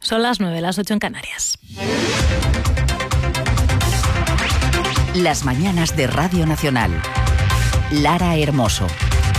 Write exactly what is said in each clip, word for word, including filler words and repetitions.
Son las nueve, las ocho en Canarias. Las mañanas de Radio Nacional. Lara Hermoso.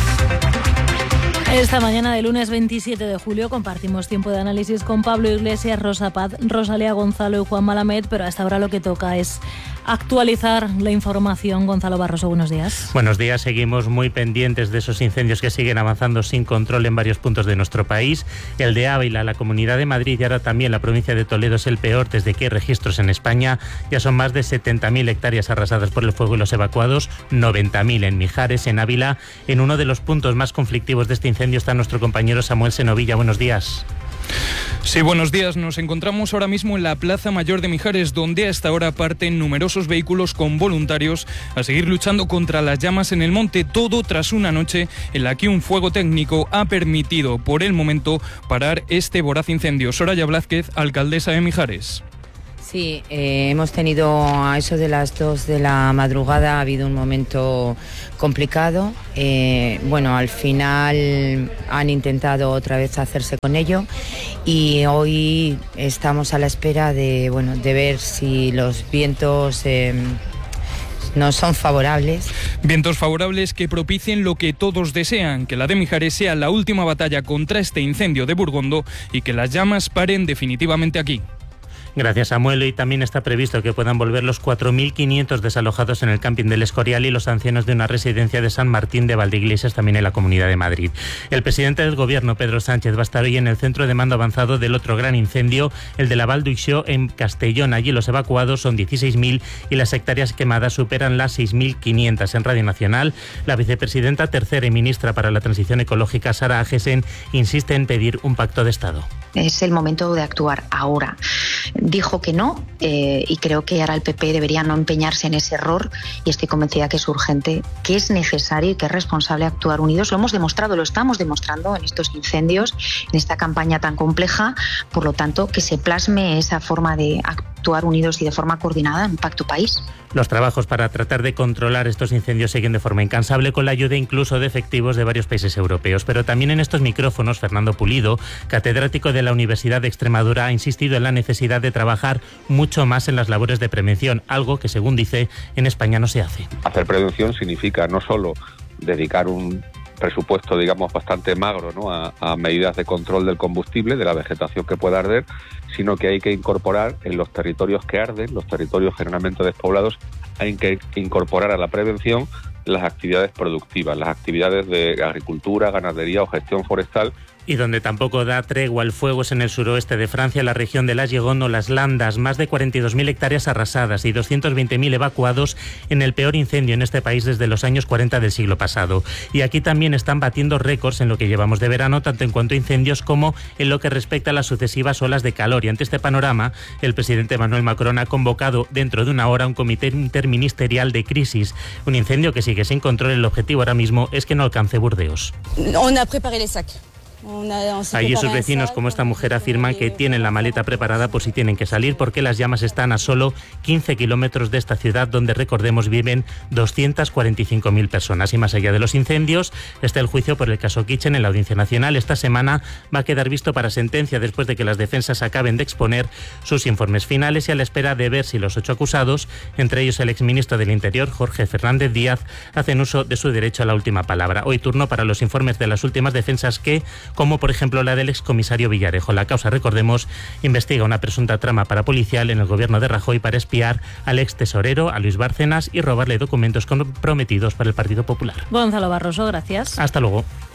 Esta mañana de lunes veintisiete de julio compartimos tiempo de análisis con Pablo Iglesias, Rosa Paz, Rosalía Gonzalo y Juan Malamed, pero hasta ahora lo que toca es actualizar la información. Gonzalo Barroso, buenos días. Buenos días, seguimos muy pendientes de esos incendios que siguen avanzando sin control en varios puntos de nuestro país. El de Ávila, la Comunidad de Madrid y ahora también la provincia de Toledo es el peor desde que hay registros en España. Ya son más de setenta mil hectáreas arrasadas por el fuego y los evacuados, noventa mil en Mijares, en Ávila. En uno de los puntos más conflictivos de este incendio está nuestro compañero Samuel Senovilla. Buenos días. Sí, buenos días. Nos encontramos ahora mismo en la Plaza Mayor de Mijares, donde hasta ahora parten numerosos vehículos con voluntarios a seguir luchando contra las llamas en el monte, todo tras una noche en la que un fuego técnico ha permitido por el momento parar este voraz incendio. Soraya Blázquez, alcaldesa de Mijares. Sí, eh, hemos tenido a eso de las dos de la madrugada, ha habido un momento complicado. Eh, bueno, al final han intentado otra vez hacerse con ello y hoy estamos a la espera de, bueno, de ver si los vientos eh, no son favorables. Vientos favorables que propicien lo que todos desean, que la de Mijares sea la última batalla contra este incendio de Burgondo y que las llamas paren definitivamente aquí. Gracias, Samuel. Y también está previsto que puedan volver los cuatro mil quinientos desalojados en el camping del Escorial y los ancianos de una residencia de San Martín de Valdeiglesias, también en la Comunidad de Madrid. El presidente del Gobierno, Pedro Sánchez, va a estar hoy en el centro de mando avanzado del otro gran incendio, el de la Val d'Uixó en Castellón. Allí los evacuados son dieciséis mil y las hectáreas quemadas superan las seis mil quinientas. En Radio Nacional, la vicepresidenta tercera y ministra para la Transición Ecológica, Sara Agesen, insiste en pedir un pacto de Estado. Es el momento de actuar ahora. Dijo que no eh, y creo que ahora el P P debería no empeñarse en ese error y estoy convencida que es urgente, que es necesario y que es responsable actuar unidos. Lo hemos demostrado, lo estamos demostrando en estos incendios, en esta campaña tan compleja. Por lo tanto, que se plasme esa forma de actuar unidos y de forma coordinada en Pacto País. Los trabajos para tratar de controlar estos incendios siguen de forma incansable, con la ayuda incluso de efectivos de varios países europeos. Pero también en estos micrófonos, Fernando Pulido, catedrático de la Universidad de Extremadura, ha insistido en la necesidad de trabajar mucho más en las labores de prevención, algo que, según dice, en España no se hace. Hacer prevención significa no solo dedicar un presupuesto, digamos, bastante magro, ¿no?, a, a medidas de control del combustible, de la vegetación que pueda arder, sino que hay que incorporar en los territorios que arden, los territorios generalmente despoblados, hay que incorporar a la prevención las actividades productivas, las actividades de agricultura, ganadería o gestión forestal. Y donde tampoco da tregua el fuego es en el suroeste de Francia, la región de Las Gironde o Las Landas, más de cuarenta y dos mil hectáreas arrasadas y doscientos veinte mil evacuados en el peor incendio en este país desde los años cuarenta del siglo pasado. Y aquí también están batiendo récords en lo que llevamos de verano, tanto en cuanto a incendios como en lo que respecta a las sucesivas olas de calor. Y ante este panorama, el presidente Emmanuel Macron ha convocado dentro de una hora un comité interministerial de crisis. Un incendio que sigue sin control. El objetivo ahora mismo es que no alcance Burdeos. On a preparé les sacs. Allí sus vecinos, como esta mujer, afirman que tienen la maleta preparada por si tienen que salir, porque las llamas están a solo quince kilómetros de esta ciudad, donde, recordemos, viven doscientas cuarenta y cinco mil personas. Y más allá de los incendios, está el juicio por el caso Kitchen en la Audiencia Nacional. Esta semana va a quedar visto para sentencia después de que las defensas acaben de exponer sus informes finales y a la espera de ver si los ocho acusados, entre ellos el exministro del Interior, Jorge Fernández Díaz, hacen uso de su derecho a la última palabra. Hoy turno para los informes de las últimas defensas que, como por ejemplo la del excomisario Villarejo. La causa, recordemos, investiga una presunta trama parapolicial en el gobierno de Rajoy para espiar al ex tesorero, a Luis Bárcenas, y robarle documentos comprometidos para el Partido Popular. Gonzalo Barroso, gracias. Hasta luego.